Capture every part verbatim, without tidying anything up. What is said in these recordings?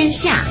天下。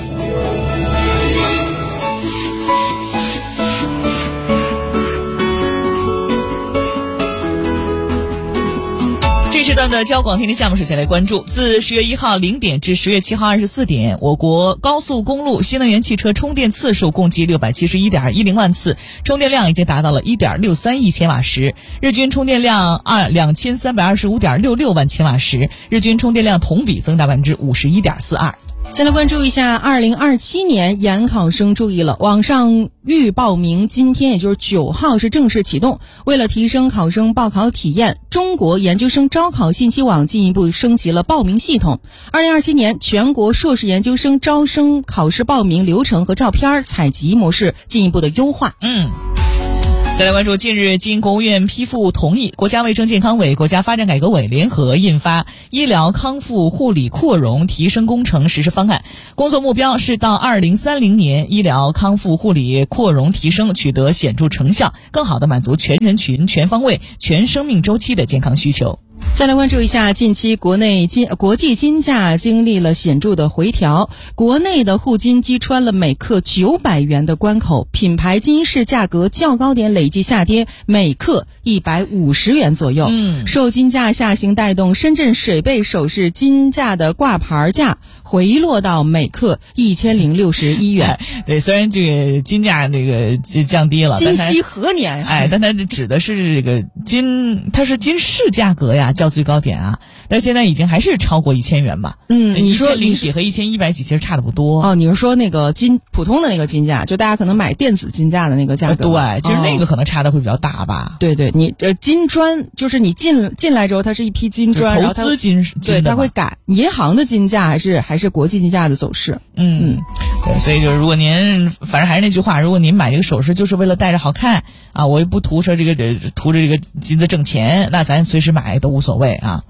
这时段的交广天天下，目首先来关注，自十月一号零点至十月七号二十四点，我国高速公路新能源汽车充电次数共计六百七十一点一零万次，充电量已经达到了一点六三亿千瓦时，日均充电量二两千三百二十五点六六万千瓦时，日均充电量同比增长百分之五十一点四二。 再来关注一下二零二七年研考生注意了，网上预报名今天也就是九号是正式启动。为了提升考生报考体验，中国研究生招考信息网进一步升级了报名系统。二零二七年全国硕士研究生招生考试报名流程和照片采集模式进一步的优化。 嗯。再来关注，近日经国务院批复同意，国家卫生健康委、国家发展改革委联合印发《医疗康复护理扩容提升工程实施方案》，工作目标是到二零三零年，医疗康复护理扩容提升取得显著成效，更好地满足全人群、全方位、全生命周期的健康需求。 再来关注一下，近期国内金国际金价经历了显著的回调，国内的沪金击穿了每克九百元的关口，品牌金饰价格较高点累计下跌每克一百五十元左右。 嗯， 受金价下行带动，深圳水贝首饰金价的挂牌价回落到每克一千零六十一元。 对，虽然这个金价这个降低了， 今夕何年？ 哎，但它指的是这个金，它是金饰价格呀，较最高点啊，但现在已经还是超过一千元吧？ 嗯，你说零几和一千一百几其实差的不多。 哦，你是说那个金普通的那个金价，就大家可能买电子金价的那个价格？ 对，其实那个可能差的会比较大吧。 哦、对对，你呃金砖就是你进进来之后，它是一批金砖， 投资金， 对，它会改银行的金价还是还是国际金价的走势。 嗯嗯，对，所以就是如果您反正还是那句话，如果您买这个首饰就是为了戴着好看啊，我也不图说这个图着这个金子挣钱，那咱随时买都无所谓啊。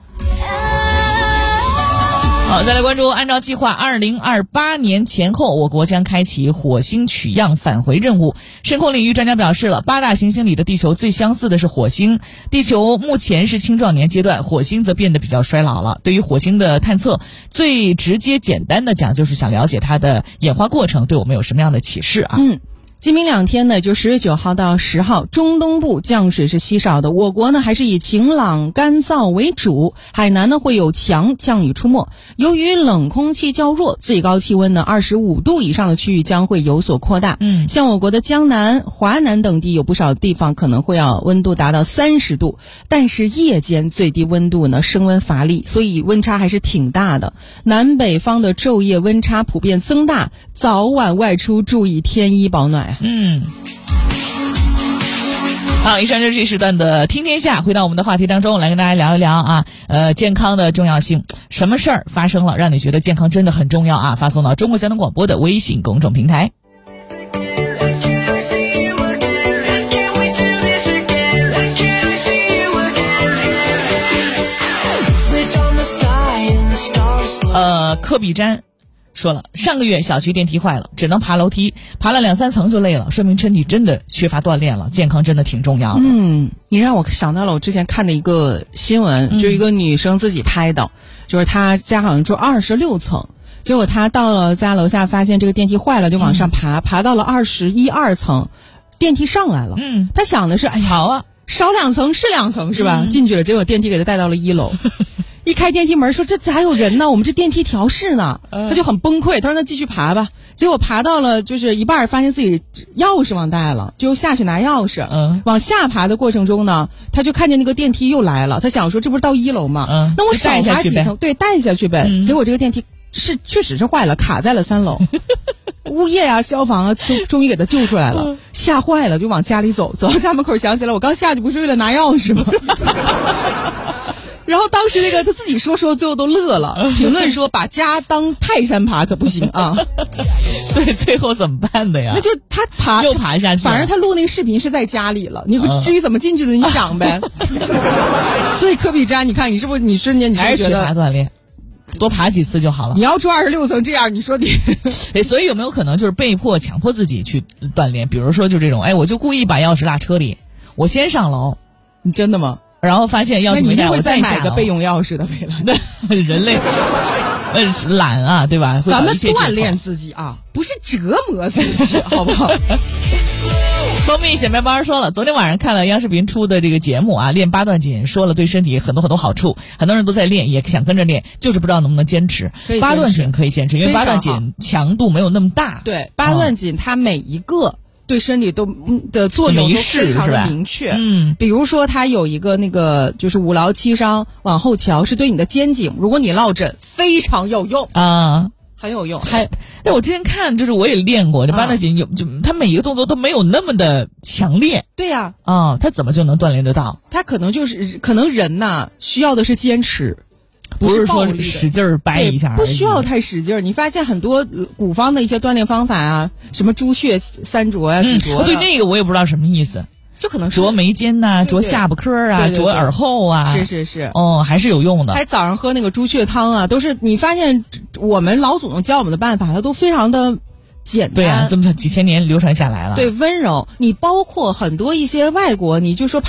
好，再来关注，按照计划，二零二八年前后，我国将开启火星取样返回任务。深空领域专家表示了，八大行星里的地球最相似的是火星。地球目前是青壮年阶段，火星则变得比较衰老了。对于火星的探测，最直接简单的讲，就是想了解它的演化过程对我们有什么样的启示啊？ 嗯。今明两天呢，就十月九号到十号，中东部降水是稀少的。我国呢还是以晴朗干燥为主，海南呢会有强降雨出没。由于冷空气较弱，最高气温呢二十五度以上的区域将会有所扩大。 嗯， 像我国的江南、华南等地有不少地方可能会要温度达到三十度，但是夜间最低温度呢升温乏力，所以温差还是挺大的。南北方的昼夜温差普遍增大，早晚外出注意添衣保暖。 嗯，好，以上就是这时段的听天下。回到我们的话题当中，来跟大家聊一聊啊，呃，健康的重要性。什么事儿发生了，让你觉得健康真的很重要啊？发送到中国交通广播的微信公众平台。呃，科比詹说了，上个月小区电梯坏了，只能爬楼梯，爬了两三层就累了，说明身体真的缺乏锻炼了，健康真的挺重要的。 嗯，你让我想到了我之前看的一个新闻，嗯、就一个女生自己拍的，就是她家好像住二十六层，结果她到了家楼下发现这个电梯坏了，就往上爬，嗯、爬到了二十一二层，电梯上来了。嗯，她想的是，哎呀， 好啊， 少两层是两层是吧？嗯、进去了，结果电梯给她带到了一楼。一开电梯门说这还有人呢，我们这电梯调试呢，他就很崩溃，他说那继续爬吧。结果爬到了就是一半，发现自己钥匙忘带了，就下去拿钥匙。嗯，往下爬的过程中呢，他就看见那个电梯又来了，他想说这不是到一楼吗？嗯，那我少爬几层，对，带下去呗。嗯、结果这个电梯是确实是坏了，卡在了三楼。物业啊，消防啊，终终于给他救出来了，吓坏了，就往家里走，走到家门口想起来，我刚下去不是为了拿钥匙吗？然后当时那个他自己说说，最后都乐了。评论说把家当泰山爬可不行啊。 所以最后怎么办的呀？ 那就他爬又爬下去， 反正他录那个视频是在家里了。你至于怎么进去的，你想呗。所以科比詹，你看你是不是你瞬间你是不是觉得还是锻炼？多爬几次就好了。 你要住二十六层这样，你说你哎，所以有没有可能就是被迫强迫自己去锻炼？比如说就这种，哎，我就故意把钥匙落车里，我先上楼。 你真的吗？ 然后发现钥匙没带，我再买个备用钥匙的未来。 人类呃懒啊，对吧？ 咱们锻炼自己啊，不是折磨自己，好不好？ 蜂蜜小面包说了，昨天晚上看了央视频出的这个节目啊，练八段锦，说了对身体很多很多好处，很多人都在练，也想跟着练，就是不知道能不能坚持。八段锦可以坚持，因为八段锦强度没有那么大。 对，八段锦它每一个对身体都的作用都非常的明确。 嗯， 比如说它有一个那个就是五劳七伤往后瞧，是对你的肩颈，如果你落枕非常有用啊。 很有用，还， 那我之前看就是我也练过这八段锦，有就他每一个动作都没有那么的强烈。 对呀， 啊，他怎么就能锻炼得到？ 他可能就是可能人呐需要的是坚持， 不是说使劲儿掰一下， 不需要太使劲儿。你发现很多古方的一些锻炼方法啊，什么朱雀三啄啊、几啄、 嗯，对那个我也不知道什么意思。 就可能啄眉间呐、啊，啄下巴颏啊， 对对对啄耳后啊， 是是是， 哦，还是有用的。 还早上喝那个朱雀汤啊，都是你发现我们老祖宗教我们的办法，它都非常的简单。 对啊，这么几千年流传下来了。 对，温柔。你包括很多一些外国，你就说